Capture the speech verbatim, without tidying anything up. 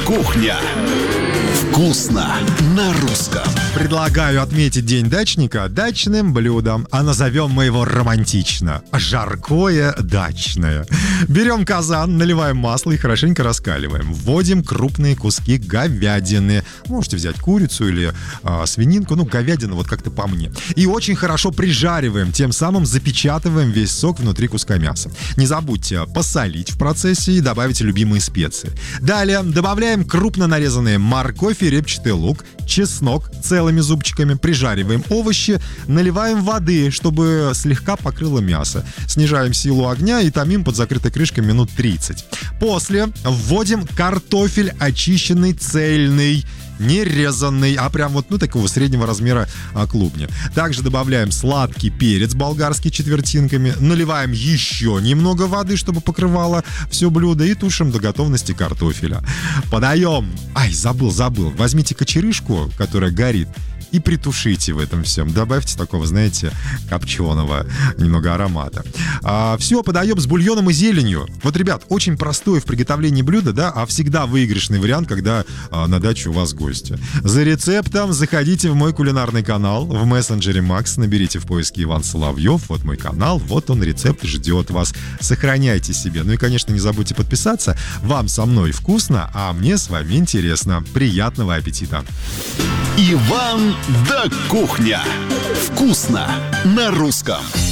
Кухня. Вкусно на русском. Предлагаю отметить День дачника дачным блюдом, а назовем мы его романтично. Жаркое дачное. Берем казан, наливаем масло и хорошенько раскаливаем. Вводим крупные куски говядины. Можете взять курицу или а, свининку, ну говядину вот как-то по мне. И очень хорошо прижариваем, тем самым запечатываем весь сок внутри куска мяса. Не забудьте посолить в процессе и добавить любимые специи. Далее добавляем крупно нарезанные морковь и репчатый лук, чеснок целыми зубчиками, прижариваем овощи, наливаем воды, чтобы слегка покрыло мясо. Снижаем силу огня и томим под закрытой крышкой минут тридцать. После вводим картофель очищенный, цельный, не резанный, а прям вот, ну, такого среднего размера а, клубня. Также добавляем сладкий перец болгарский четвертинками, наливаем еще немного воды, чтобы покрывало все блюдо, и тушим до готовности картофеля. Подаем. Ай, забыл, забыл. Возьмите кочерышку, которая горит, и притушите в этом всем. Добавьте такого, знаете, копченого немного аромата. А, все, подаем с бульоном и зеленью. Вот, ребят, очень простое в приготовлении блюдо, да, а всегда выигрышный вариант, когда а, на даче у вас гости. За рецептом заходите в мой кулинарный канал в мессенджере Макс, наберите в поиске Иван Соловьев, вот мой канал, вот он, рецепт ждет вас. Сохраняйте себе. Ну и, конечно, не забудьте подписаться. Вам со мной вкусно, а мне с вами интересно. Приятного аппетита! Иван да Кухня. Вкусно на русском.